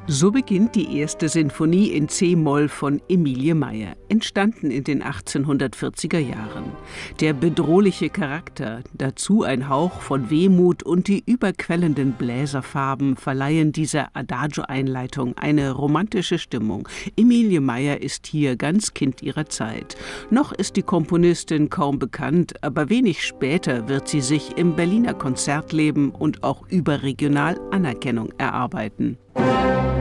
So beginnt die erste Sinfonie in C-Moll von Emilie Meyer, entstanden in den 1840er Jahren. Der bedrohliche Charakter, dazu ein Hauch von Wehmut und die überquellenden Bläserfarben verleihen dieser Adagio-Einleitung eine romantische Stimmung. Emilie Meyer ist hier ganz Kind ihrer Zeit. Noch ist die Komponistin kaum bekannt, aber wenig später wird sie sich im Berliner Konzertleben und auch überregional Anerkennung erarbeiten.